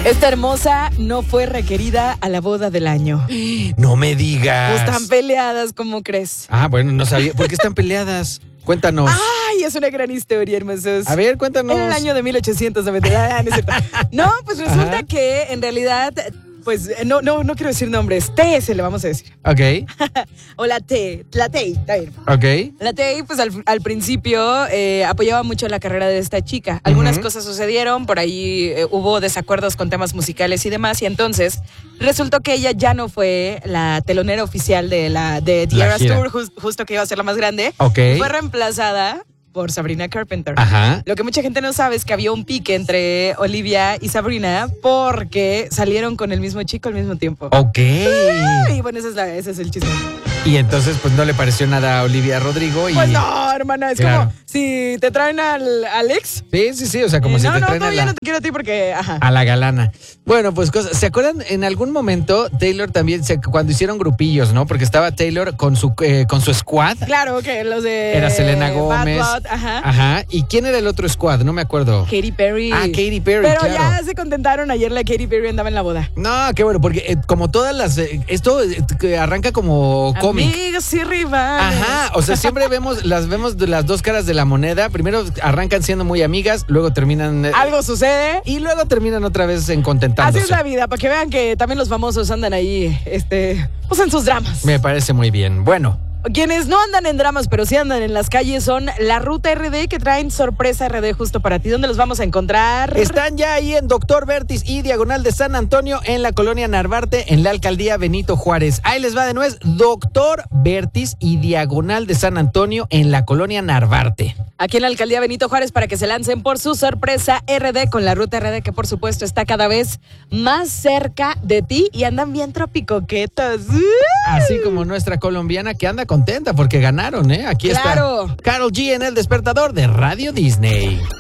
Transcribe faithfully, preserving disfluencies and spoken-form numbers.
Esta hermosa no fue requerida a la boda del año. No me digas. Están peleadas, ¿cómo crees? Ah, bueno, no sabía. ¿Por qué están peleadas? Cuéntanos. Ay, es una gran historia, hermosos. A ver, cuéntanos. En el año de mil ochocientos noventa. Ah, no, es cierto. No, pues resulta Ajá. que en realidad, pues no, no, no quiero decir nombres. T se le vamos a decir. Ok, O la T, la T, está bien. ok. La T, pues al, al principio eh, apoyaba mucho la carrera de esta chica. Algunas Ujú. cosas sucedieron, por ahí eh, hubo desacuerdos con temas musicales y demás, y entonces resultó que ella ya no fue la telonera oficial de la de The La Eras gira. Tour, jus- justo que iba a ser la más grande. Ok. Fue reemplazada por Sabrina Carpenter. Ajá. Lo que mucha gente no sabe es que había un pique entre Olivia y Sabrina porque salieron con el mismo chico al mismo tiempo. Ok. Y bueno, ese es, la- ese es el chisme. Y entonces, pues no le pareció nada a Olivia Rodrigo. Y... Pues no, hermana, es Claro. como si te traen al Alex. Sí, sí, sí. O sea, como eh, si no, te no, traen a todavía la, no te quiero a ti porque, ajá. a la galana. Bueno, pues cosas. ¿Se acuerdan? En algún momento, Taylor también, se, cuando hicieron grupillos, ¿no? Porque estaba Taylor con su, eh, con su squad. Claro que los de Era Selena Bad Gómez. Blood, ajá. Ajá. ¿Y quién era el otro squad? No me acuerdo. Katy Perry. Ah, Katy Perry, Pero claro. ya se contentaron, ayer la Katy Perry andaba en la boda. No, qué bueno, porque eh, como todas las... eh, esto eh, que arranca como cómic. Amigos y rivales. Ajá, o sea, siempre vemos, las vemos de las dos caras de la moneda. Primero arrancan siendo muy amigas, luego terminan... eh, Algo sucede. y luego terminan otra vez en contentándose. Así es la vida, para que vean que también los famosos andan ahí, este, pues en sus dramas. Me parece muy bien. Bueno, Quienes no andan en dramas, pero sí andan en las calles son la Ruta R D, que traen sorpresa R D justo para ti. ¿Dónde los vamos a encontrar? están ya ahí en Doctor Vertis y Diagonal de San Antonio, en la colonia Narvarte, en la alcaldía Benito Juárez. Ahí les va de nuevo, Doctor Vertis y Diagonal de San Antonio, en la colonia Narvarte. Aquí en la alcaldía Benito Juárez para que se lancen por su sorpresa R D con la Ruta R D, que por supuesto está cada vez más cerca de ti y andan bien tropicoquetas. Así como nuestra colombiana que anda contenta porque ganaron, ¿eh? Aquí Claro. está Karol G en El Despertador de Radio Disney.